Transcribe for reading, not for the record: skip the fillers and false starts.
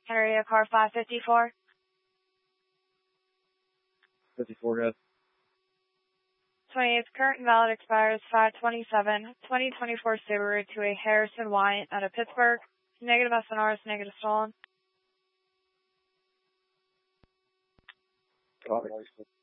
Area car 554. 54, good. 28th current valid expires 5/27. 2024 Subaru to a Harrison Wyatt out of Pittsburgh. Negative SNRs, negative stolen. Copy.